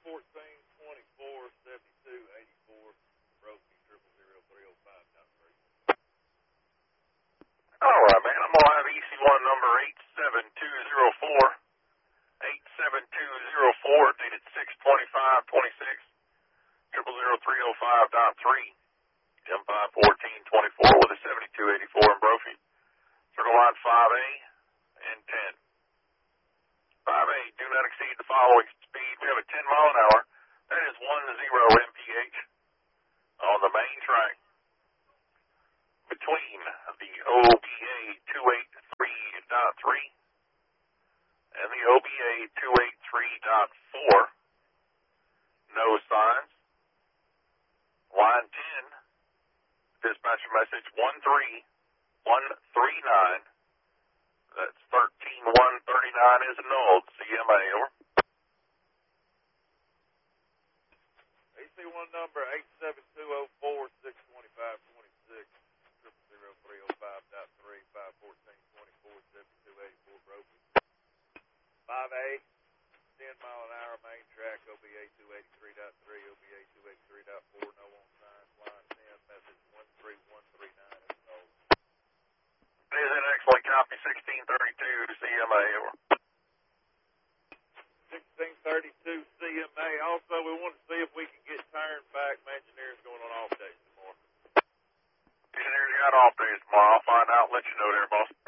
All right, man. I'm gonna have EC1 number 87204. 87204, dated 6/25/26. 00305.3. M51424 with a 7284 in Brophy. Circle line 5A and 10. 5A, do not exceed the following speed. We have a 10 mile an hour. That is 10 mph on the main track between the OBA 283.3 and the OBA 283.4. No signs. Line 10, dispatcher message 13139. That's 13139 is annulled. CMA, over. AC1 number 87204 62526 00305.3 51424 7284 Brophy. 5A, 10 mile an hour main track, OBA 283.3, OBA 283.4, no on signs, line 10, message 13139 is annulled. Is an excellent copy, 1632 to CMA, over. 1632 CMA. Also, we want to see if we can get turned back. My engineer's going on off days tomorrow. Engineers got off days tomorrow. I'll find out and let you know there, boss.